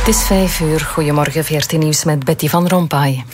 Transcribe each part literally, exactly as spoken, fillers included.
Het is vijf uur. Goedemorgen, V R T Nieuws met Betty van Rompuy.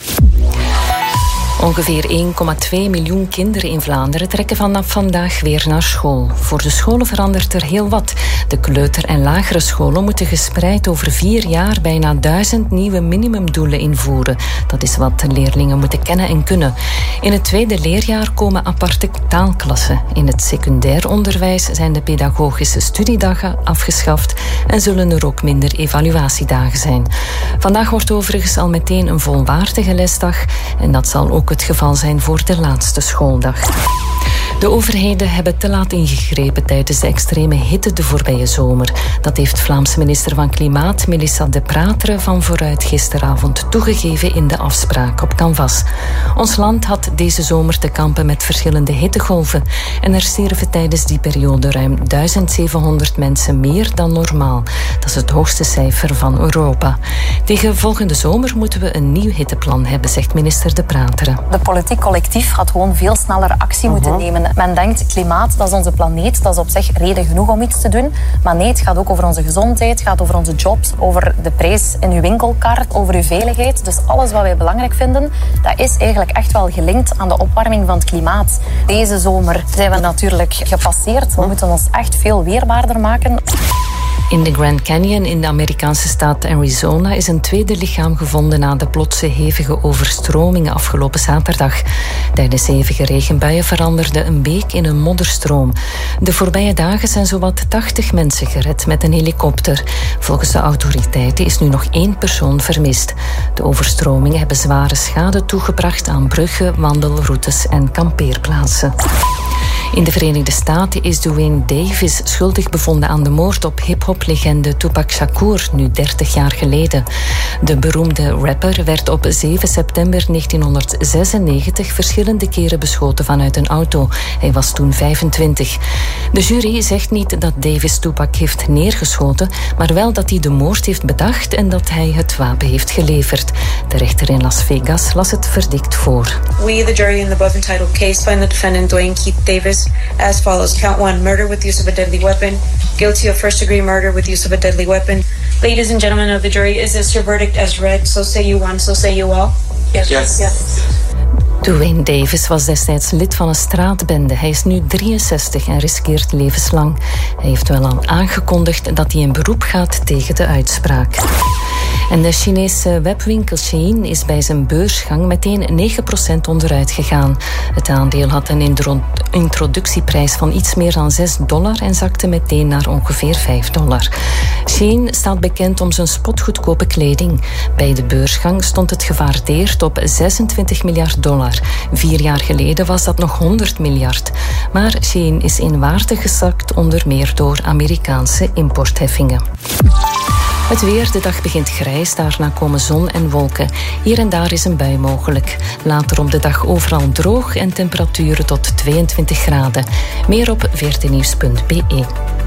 Ongeveer één komma twee miljoen kinderen in Vlaanderen trekken vanaf vandaag weer naar school. Voor de scholen verandert er heel wat. De kleuter- en lagere scholen moeten gespreid over vier jaar bijna duizend nieuwe minimumdoelen invoeren. Dat is wat leerlingen moeten kennen en kunnen. In het tweede leerjaar komen aparte taalklassen. In het secundair onderwijs zijn de pedagogische studiedagen afgeschaft en zullen er ook minder evaluatiedagen zijn. Vandaag wordt overigens al meteen een volwaardige lesdag en dat zal ook het geval zijn voor de laatste schooldag. De overheden hebben te laat ingegrepen tijdens de extreme hitte de voorbije zomer. Dat heeft Vlaamse minister van Klimaat Melissa De Prateren van Vooruit gisteravond toegegeven in de afspraak op Canvas. Ons land had deze zomer te kampen met verschillende hittegolven en er stierven tijdens die periode ruim duizend zevenhonderd mensen meer dan normaal. Dat is het hoogste cijfer van Europa. Tegen volgende zomer moeten we een nieuw hitteplan hebben, zegt minister De Prateren. De politiek collectief gaat gewoon veel sneller actie moeten nemen. Men denkt, klimaat, dat is onze planeet, dat is op zich reden genoeg om iets te doen. Maar nee, het gaat ook over onze gezondheid, het gaat over onze jobs, over de prijs in uw winkelkaart, over uw veiligheid. Dus alles wat wij belangrijk vinden, dat is eigenlijk echt wel gelinkt aan de opwarming van het klimaat. Deze zomer zijn we natuurlijk gepasseerd. We moeten ons echt veel weerbaarder maken. In de Grand Canyon in de Amerikaanse staat Arizona is een tweede lichaam gevonden na de plotse hevige overstromingen afgelopen zaterdag. Tijdens hevige regenbuien veranderde een beek in een modderstroom. De voorbije dagen zijn zowat tachtig mensen gered met een helikopter. Volgens de autoriteiten is nu nog één persoon vermist. De overstromingen hebben zware schade toegebracht aan bruggen, wandelroutes en kampeerplaatsen. In de Verenigde Staten is Duane Davis schuldig bevonden aan de moord op hip-hop-legende Tupac Shakur, nu dertig jaar geleden. De beroemde rapper werd op zeven september negentienhonderdzesennegentig verschillende keren beschoten vanuit een auto. Hij was toen vijfentwintig. De jury zegt niet dat Davis Tupac heeft neergeschoten, maar wel dat hij de moord heeft bedacht en dat hij het wapen heeft geleverd. De rechter in Las Vegas las het verdict voor. We, the jury in the above entitled case, find the defendant Duane Keith Davis as follows. Count one, murder with use of a deadly weapon. Guilty of first-degree murder with use of a deadly weapon. Ladies and gentlemen of the jury, is this your verdict as read? So say you one, so say you all. Yes. Yes. Yes. Duane Davis was destijds lid van een straatbende. Hij is nu drieënzestig en riskeert levenslang. Hij heeft wel al aangekondigd dat hij in beroep gaat tegen de uitspraak. En de Chinese webwinkel Shein is bij zijn beursgang meteen negen procent onderuit gegaan. Het aandeel had een introductieprijs van iets meer dan zes dollar en zakte meteen naar ongeveer vijf dollar. Shein staat bekend om zijn spotgoedkope kleding. Bij de beursgang stond het gewaardeerd op zesentwintig miljard dollar. Vier jaar geleden was dat nog honderd miljard. Maar Shein is in waarde gezakt, onder meer door Amerikaanse importheffingen. Het weer, de dag begint grijs, daarna komen zon en wolken. Hier en daar is een bui mogelijk. Later op de dag overal droog en temperaturen tot tweeëntwintig graden. Meer op v r t nieuws punt b e.